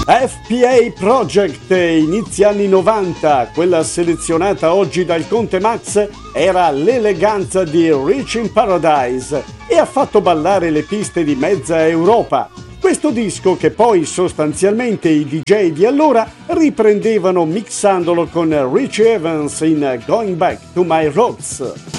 FPA Project, inizia anni 90, quella selezionata oggi dal Conte Max era l'eleganza di Reaching Paradise e ha fatto ballare le piste di mezza Europa. Questo disco che poi sostanzialmente i DJ di allora riprendevano mixandolo con Richie Evans in Going Back to My Roots.